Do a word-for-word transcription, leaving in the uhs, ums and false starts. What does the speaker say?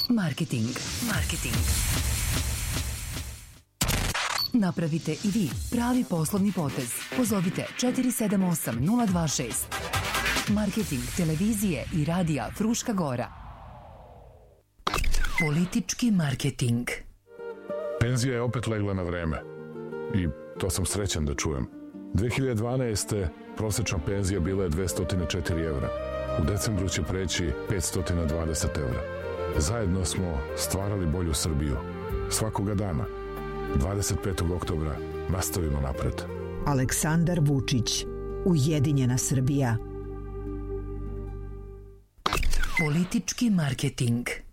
Marketing. Marketing. Napravite i vi pravi poslovni potez. Pozovite četiri sedam osam nula dva šest. Marketing televizije i radija Fruška Gora. Politički marketing. Penzija je opet legla na vreme i to sam srećan da čujem. dve hiljade dvanaeste. prosečna penzija bila je dvesta četiri evra. U decembru će preći petsto dvadeset evra. Zajedno smo stvarali bolju Srbiju. Svakoga dana, dvadeset petog oktobra, nastavimo napred. Aleksandar Vučić, Ujedinjena Srbija. Politički marketing.